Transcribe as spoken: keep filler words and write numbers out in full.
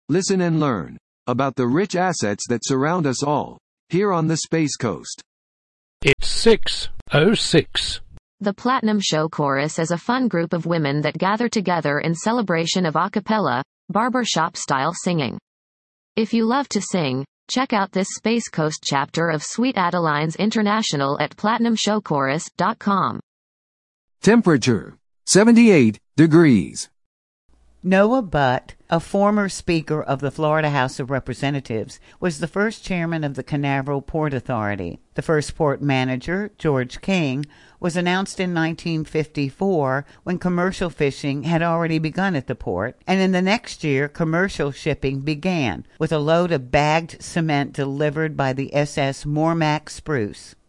listen and learn about the rich assets that surround us all, here on the Space Coast. It's six oh six. The Platinum Show Chorus is a fun group of women that gather together in celebration of a cappella, barbershop-style singing. If you love to sing, check out this Space Coast chapter of Sweet Adelines International at platinum show chorus dot com. Temperature, seventy-eight degrees. Noah Butt, a former Speaker of the Florida House of Representatives, was the first chairman of the Canaveral Port Authority. The first port manager, George King, was announced in nineteen fifty-four when commercial fishing had already begun at the port, and in the next year commercial shipping began, with a load of bagged cement delivered by the S S Mormac Spruce.